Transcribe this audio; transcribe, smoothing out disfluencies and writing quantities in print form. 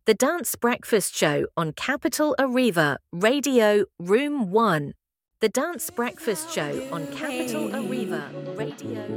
The Dance Breakfast Show on Capital Arriva, Radio Room 1. The Dance Breakfast Show on Capital Arriva, Radio